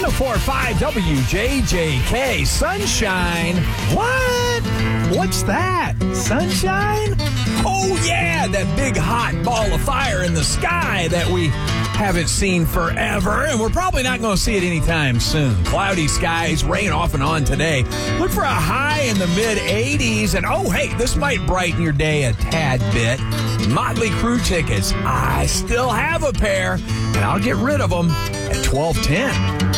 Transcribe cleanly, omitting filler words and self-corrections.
104.5 WJJK. Sunshine. What? What's that? Sunshine? Oh, yeah, that big hot ball of fire in the sky that we haven't seen forever, and we're probably not going to see it anytime soon. Cloudy skies, rain off and on today. Look for a high in the mid-80s, and oh, hey, this might brighten your day a tad bit. Motley Crue tickets. I still have a pair, and I'll get rid of them at 12:10.